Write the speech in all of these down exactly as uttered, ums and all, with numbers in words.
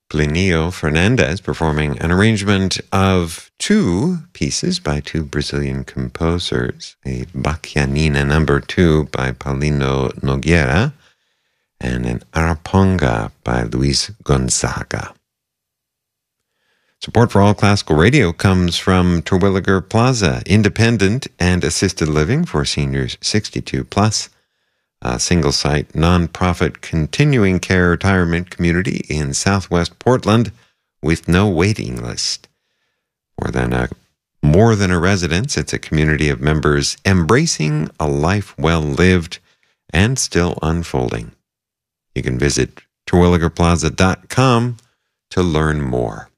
Plinio Fernandes performing an arrangement of two pieces by two Brazilian composers, a Bachianina number two by Paulino Nogueira and an Araponga by Luis Gonzaga. Support for All Classical Radio comes from Terwilliger Plaza, independent and assisted living for seniors sixty-two plus. A single-site, non-profit continuing care retirement community in southwest Portland with no waiting list. More than a more than a residence, it's a community of members embracing a life well lived and still unfolding. You can visit terwilliger plaza dot com to learn more.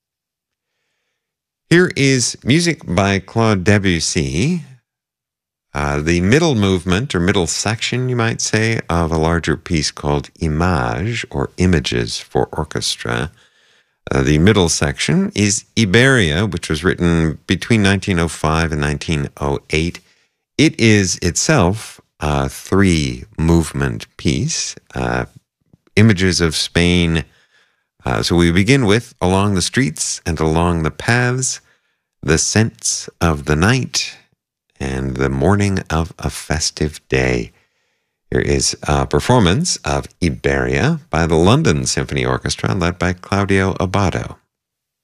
Here is music by Claude Debussy. Uh, the middle movement, or middle section, you might say, of a larger piece called Image, or Images for Orchestra. Uh, the middle section is Iberia, which was written between nineteen oh five and nineteen oh eight. It is itself a three-movement piece, uh, Images of Spain. Uh, so we begin with Along the Streets and Along the Paths, The Scents of the Night, and The Morning of a Festive Day. Here is a performance of Iberia by the London Symphony Orchestra led by Claudio Abbado.